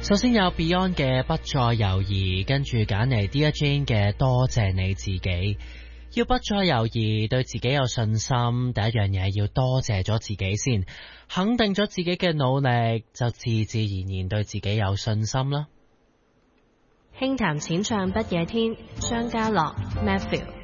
首先有 Beyond 嘅不再猶豫，跟住揀嚟 Dear Jane 嘅多謝你自己。要不再猶豫，對自己有信心，第一樣嘢要多謝咗自己先，肯定咗自己嘅努力，就自自然然對自己有信心啦。 輕談淺唱不夜天，張家樂 Matthew。